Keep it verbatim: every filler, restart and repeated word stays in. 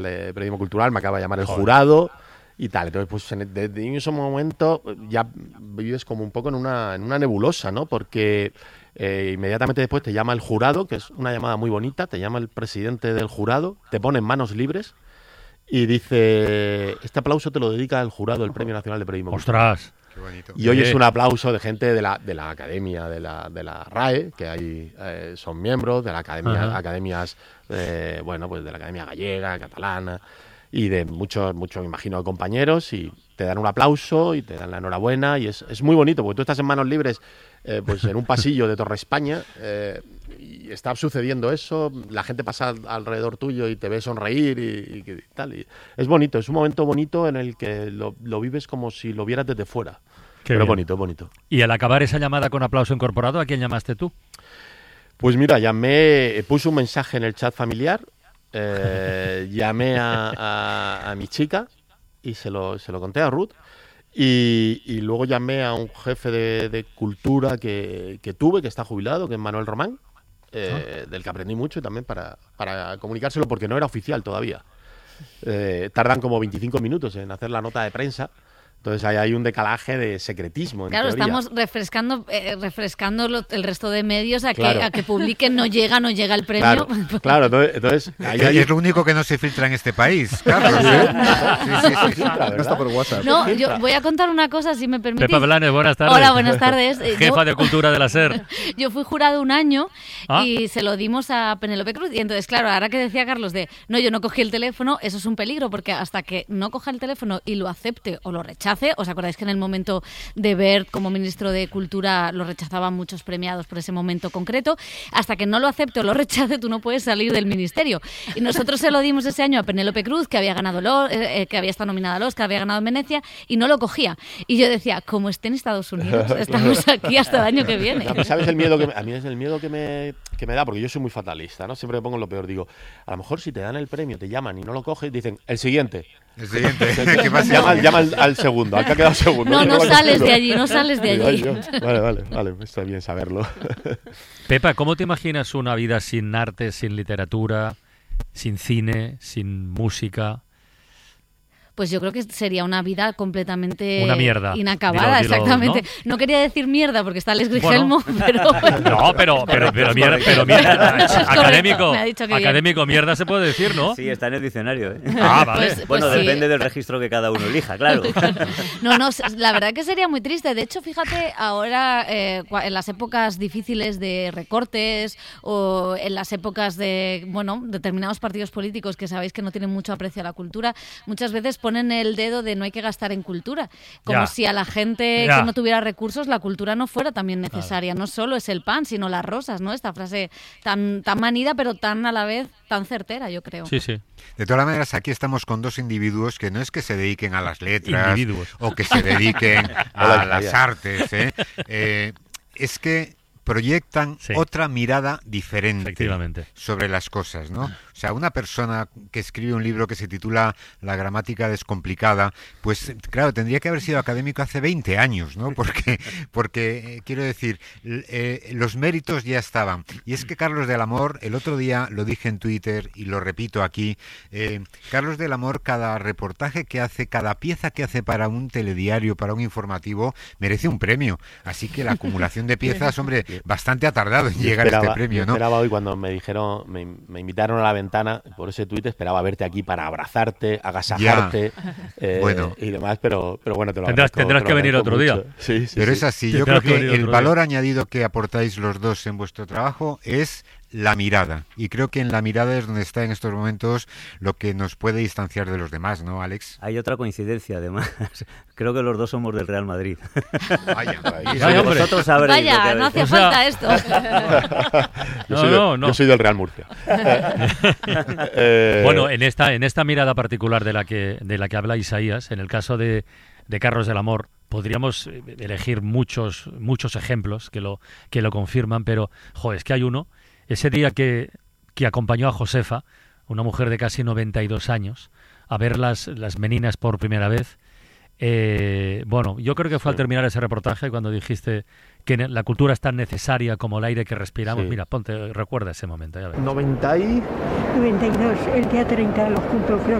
de Periodismo Cultural, me acaba de llamar el jurado y tal. Entonces, pues en, desde en ese momento ya vives como un poco en una, en una nebulosa, ¿no? Porque eh, inmediatamente después te llama el jurado, que es una llamada muy bonita, te llama el presidente del jurado, te pone en manos libres y dice, este aplauso te lo dedica el jurado del Premio Nacional de Periodismo Cultural. ¡Ostras! Qué bonito. Y hoy es un aplauso de gente de la, de la academia, de la, de la R A E, que ahí eh, son miembros, de la academia, Ajá. academias, eh, bueno, pues de la academia gallega, catalana, y de muchos, muchos, me imagino, compañeros, y te dan un aplauso y te dan la enhorabuena, y es, es muy bonito, porque tú estás en manos libres, eh, pues en un pasillo de Torre España, eh, y está sucediendo eso, la gente pasa alrededor tuyo y te ve sonreír y, y, y tal, y es bonito, es un momento bonito en el que lo, lo vives como si lo vieras desde fuera. Qué Pero bien. bonito, bonito. Y al acabar esa llamada con aplauso incorporado, ¿a quién llamaste tú? Pues mira, llamé, puse un mensaje en el chat familiar, eh, llamé a, a, a mi chica y se lo, se lo conté a Ruth, y, y luego llamé a un jefe de, de cultura que, que tuve, que está jubilado, que es Manuel Román, eh, del que aprendí mucho y también para, para comunicárselo porque no era oficial todavía. Eh, tardan como veinticinco minutos en hacer la nota de prensa. Entonces ahí hay un decalaje de secretismo. En Claro, teoría. estamos refrescando eh, refrescando lo, el resto de medios a que, Claro. a que publiquen, no llega, no llega el premio. Claro, claro, entonces, entonces ahí Es, hay... es lo único que no se filtra en este país, Carlos. ¿eh? Sí, sí, sí, sí. La No está por WhatsApp. No, yo voy a contar una cosa, si me permitís. Pepa Blanes, buenas tardes. Hola, buenas tardes. Eh, Jefa yo- de Cultura de la SER. Yo fui jurado un año Ah. y se lo dimos a Penélope Cruz. Y entonces, claro, ahora que decía Carlos de, no, yo no cogí el teléfono, eso es un peligro, porque hasta que no coja el teléfono y lo acepte o lo rechace, ¿os acordáis que en el momento de Wert como ministro de Cultura lo rechazaban muchos premiados por ese momento concreto? Hasta que no lo acepte o lo rechace, tú no puedes salir del ministerio. Y nosotros se lo dimos ese año a Penélope Cruz, que había ganado, lo, eh, que había estado nominada al Oscar, había ganado en Venecia, y no lo cogía. Y yo decía, como esté en Estados Unidos, estamos aquí hasta el año que viene. A mí, ¿sabes el miedo que me, a mí es el miedo que me, que me da? Porque yo soy muy fatalista, ¿no? Siempre me pongo en lo peor. Digo, a lo mejor si te dan el premio, te llaman y no lo coges, dicen, el siguiente. El siguiente. ¿Qué pasa? Llama, llama al, al segundo, al que ha quedado segundo. No, no Igual sales que de tú. allí, no sales de Digo, allí. ay, yo, Vale, vale, vale, está bien saberlo. Pepa, ¿cómo te imaginas una vida sin arte, sin literatura, sin cine, sin música? Pues yo creo que sería una vida completamente Una mierda. inacabada, Dilo, dilo, exactamente. ¿no? ¿no? quería decir mierda porque está Alex Grigelmo, Bueno. pero... No, pero, pero, pero, mierda, pero mierda, Es correcto, académico, me ha dicho que bien. académico, mierda se puede decir, ¿no? Sí, está en el diccionario. ¿eh? Ah, vale. Pues- Bueno, pues sí. depende del registro que cada uno elija, claro. No, no, la verdad que sería muy triste. De hecho, fíjate, ahora eh, cua- en las épocas difíciles de recortes o en las épocas de, bueno, determinados partidos políticos que sabéis que no tienen mucho aprecio a la cultura, muchas veces ponen el dedo de no hay que gastar en cultura. Como Ya. si a la gente Ya. que no tuviera recursos la cultura no fuera también necesaria. No solo es el pan, sino las rosas, ¿no? Esta frase tan, tan manida, pero tan a la vez tan certera, yo creo. Sí, sí. De todas maneras, aquí estamos con dos individuos que no es que se dediquen a las letras Individuos. o que se dediquen Hola, a las Javier. artes, ¿eh? Eh, es que proyectan Sí. otra mirada diferente Efectivamente. sobre las cosas, ¿no? O sea, una persona que escribe un libro que se titula La gramática descomplicada, pues claro, tendría que haber sido académico hace veinte años, ¿no? Porque, porque eh, quiero decir, l- eh, los méritos ya estaban. Y es que Carlos del Amor, el otro día lo dije en Twitter y lo repito aquí, eh, Carlos del Amor, cada reportaje que hace, cada pieza que hace para un telediario, para un informativo, merece un premio. Así que la acumulación de piezas, hombre, bastante ha tardado en llegar a Esperaba- este premio, yo ¿no? esperaba hoy cuando me dijeron, me, me invitaron a la ventana por ese tuit, esperaba verte aquí para abrazarte, agasajarte eh, Bueno. y demás, pero, pero bueno, te lo Tendrás- agradezco, tendrás te lo que venir agradezco otro día. mucho. Sí, sí, Pero sí. es así, Sí, yo tengo creo que que venir el otro valor añadido que aportáis los dos en vuestro trabajo es la mirada. Y creo que en la mirada es donde está en estos momentos lo que nos puede distanciar de los demás, ¿no, Alex? Hay otra coincidencia, además. Creo que los dos somos del Real Madrid. Vaya, Vaya, hombre. Vosotros sabréis lo que Vaya, no habéis- hacía O sea- falta esto. Yo, No, soy de- no, no. yo soy del Real Murcia. Eh, Bueno, en esta, en esta mirada particular de la que, de la que habla Isaías, en el caso de, de Carlos del Amor, podríamos eh, elegir muchos, muchos ejemplos que lo, que lo confirman, pero, jo, es que hay uno, ese día que, que acompañó a Josefa, una mujer de casi noventa y dos años, a ver las, las meninas por primera vez. Eh, bueno, yo creo que fue al terminar ese reportaje cuando dijiste que ne- la cultura es tan necesaria como el aire que respiramos. Sí. Mira, ponte, recuerda ese momento. Ya ves. noventa y noventa y dos, el día treinta lo cumplo, creo